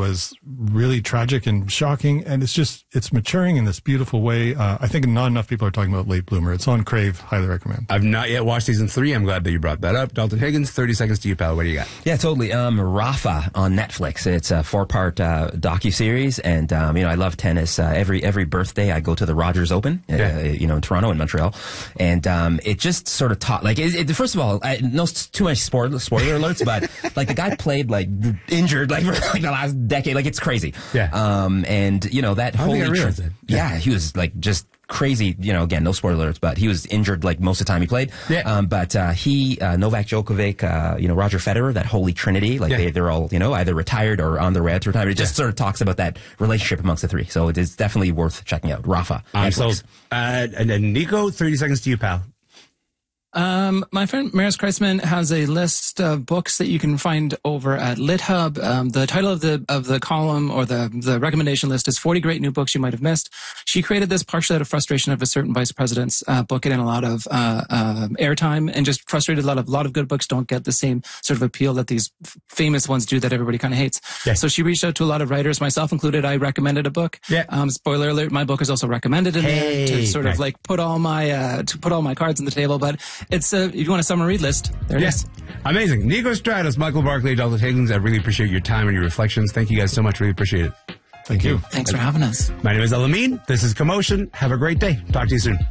was really tragic and shocking, and it's maturing in this beautiful way. I think not enough people are talking about Late Bloomer. It's on Crave. Highly recommend. I've not yet watched season 3. I'm glad that you brought that up. Dalton Higgins, 30 seconds to you, pal. What do you got? Yeah, totally. Rafa on Netflix. It's a 4-part docuseries, and I love tennis. Every birthday I go to the Rogers Open, in Toronto and Montreal, and it just sort of taught. First of all, no too much spoiler alerts, but the guy played injured for the last decade. It's crazy. Yeah. And that whole he was just crazy. Again, no spoiler alerts, but he was injured most of the time he played. Yeah. But he, Novak Djokovic, Roger Federer, that holy trinity, they're all either retired or on their way out to retirement. It just sort of talks about that relationship amongst the three. So it is definitely worth checking out. Rafa. And then Nico, 30 seconds to you, pal. My friend Maris Kreisman has a list of books that you can find over at LitHub. The title of the column or the recommendation list is 40 Great New Books You Might Have Missed. She created this partially out of frustration of a certain vice president's book getting a lot of airtime, and just frustrated a lot of good books don't get the same sort of appeal that these famous ones do that everybody kind of hates. Yeah. So she reached out to a lot of writers, myself included. I recommended a book. Yeah. Spoiler alert, my book is also recommended in there to sort of put all my cards on the table, but it's if you want a summer read list, there it is. Amazing. Nico Stratus, Michael Barclay, Dalton Higgins, I really appreciate your time and your reflections. Thank you guys so much. Really appreciate it. Thank you. Thanks for having us. My name is Elamine. This is Commotion. Have a great day. Talk to you soon.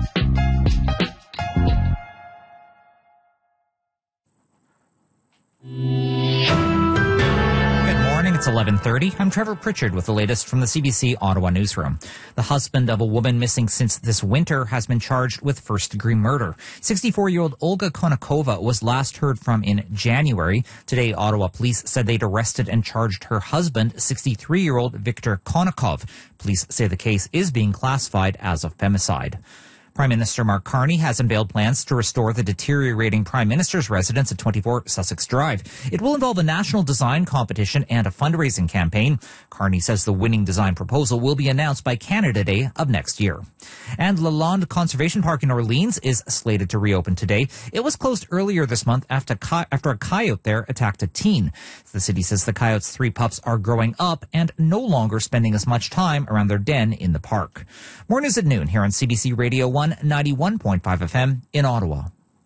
It's 11:30. I'm Trevor Pritchard with the latest from the CBC Ottawa newsroom. The husband of a woman missing since this winter has been charged with first-degree murder. 64-year-old Olga Konakova was last heard from in January. Today, Ottawa police said they'd arrested and charged her husband, 63-year-old Viktor Konakov. Police say the case is being classified as a femicide. Prime Minister Mark Carney has unveiled plans to restore the deteriorating Prime Minister's residence at 24 Sussex Drive. It will involve a national design competition and a fundraising campaign. Carney says the winning design proposal will be announced by Canada Day of next year. And Lalonde Conservation Park in Orleans is slated to reopen today. It was closed earlier this month after a coyote there attacked a teen. The city says the coyote's 3 pups are growing up and no longer spending as much time around their den in the park. More news at noon here on CBC Radio 1. 91.5 FM in Ottawa.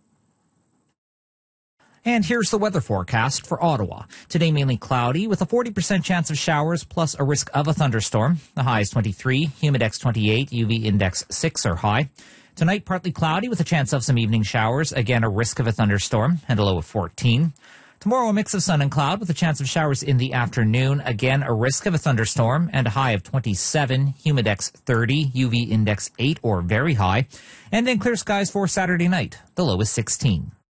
And here's the weather forecast for Ottawa. Today mainly cloudy with a 40% chance of showers plus a risk of a thunderstorm. The high is 23, humidex 28, UV index 6 are high. Tonight partly cloudy with a chance of some evening showers, again a risk of a thunderstorm and a low of 14. Tomorrow, a mix of sun and cloud with a chance of showers in the afternoon. Again, a risk of a thunderstorm and a high of 27, humidex 30, UV index 8 or very high. And then clear skies for Saturday night. The low is 16.